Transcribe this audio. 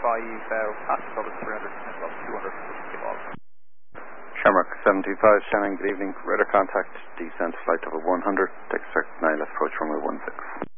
passes over 300, well, 200 kilo. Shamrock 725, Shannon, good evening. Radar contact, descent flight level 100, take circuit 9, left approach runway 16.